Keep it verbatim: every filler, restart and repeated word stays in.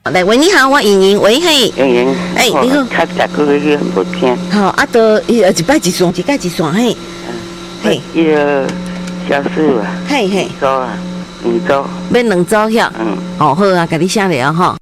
来，喂，你好，我莹莹，喂嘿， 莹莹， 哎，你好， 较食个个无听。 好，啊，都一一摆一线，一摆一线，嘿， 嘿，伊个小事啊， 嘿嘿， 粥啊，米粥， 要两组遐， 嗯， 哦，好啊，甲你写了吼。